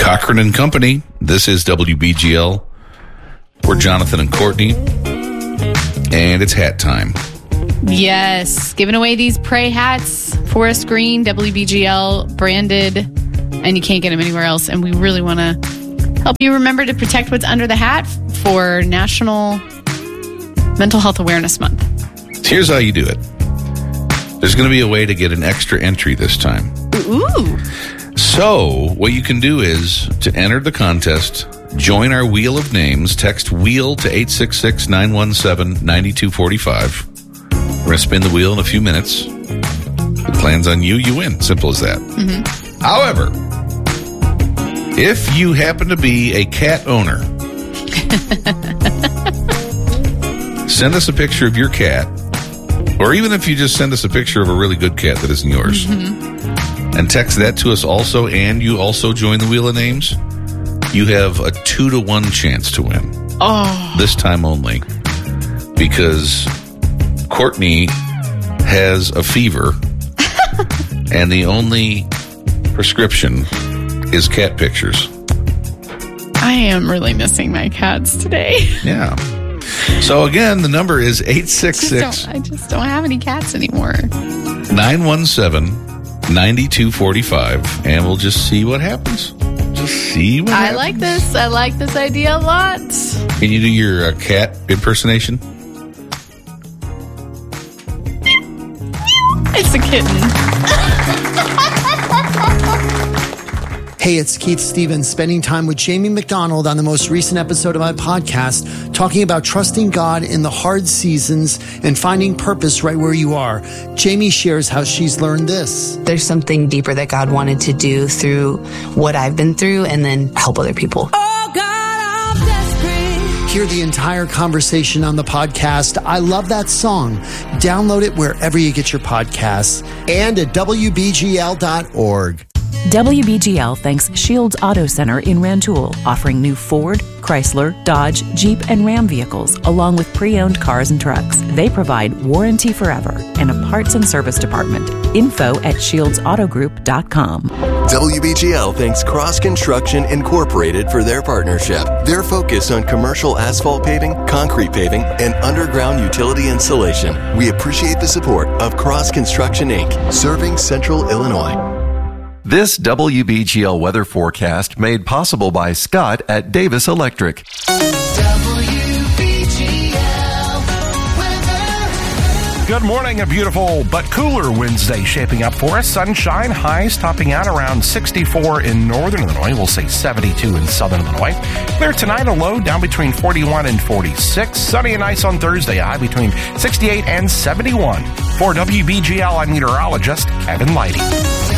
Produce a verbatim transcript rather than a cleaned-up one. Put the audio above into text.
Cochran and Company. This is W B G L. We're Jonathan and Courtney, and it's hat time. Yes, giving away these Pray hats, forest green, W B G L branded, and you can't get them anywhere else. And we really want to help you remember to protect what's under the hat for National Mental Health Awareness Month. Here's how you do it. There's going to be a way to get an extra entry this time. Ooh. So what you can do is to enter the contest, join our Wheel of Names, text WHEEL to eight six six, nine one seven, nine two four five. We're going to spin the wheel in a few minutes. If it lands on you, you win. Simple as that. Mm-hmm. However, if you happen to be a cat owner, send us a picture of your cat, or even if you just send us a picture of a really good cat that isn't yours, mm-hmm. and text that to us also, and you also join the Wheel of Names, you have a two to one chance to win. Oh. This time only. Because Courtney has a fever, and the only prescription is cat pictures. I am really missing my cats today. Yeah. So again, the number is eight six six. I just don't have any cats anymore. nine one seven, nine two four five, and we'll just see what happens. Just see what I happens. like this. I like this idea a lot. Can you do your uh, cat impersonation? It's a kitten. Hey, it's Keith Stevens spending time with Jamie McDonald on the most recent episode of my podcast, talking about trusting God in the hard seasons and finding purpose right where you are. Jamie shares how she's learned this. There's something deeper that God wanted to do through what I've been through and then help other people. Oh God, I'm desperate. Hear the entire conversation on the podcast. I love that song. Download it wherever you get your podcasts and at W B G L dot org. W B G L thanks Shields Auto Center in Rantoul, offering new Ford, Chrysler, Dodge, Jeep, and Ram vehicles, along with pre-owned cars and trucks. They provide warranty forever and a parts and service department. Info at shields auto group dot com. W B G L thanks Cross Construction Incorporated for their partnership. Their focus on commercial asphalt paving, concrete paving, and underground utility installation. We appreciate the support of Cross Construction Incorporated, serving Central Illinois. This W B G L weather forecast made possible by Scott at Davis Electric. W B G L weather. Good morning. A beautiful but cooler Wednesday shaping up for us. Sunshine, highs topping out around sixty-four in northern Illinois. We'll say seventy-two in southern Illinois. Clear tonight, a low down between forty-one and forty-six. Sunny and nice on Thursday, high between sixty-eight and seventy-one. For W B G L, I'm meteorologist Kevin Lighty.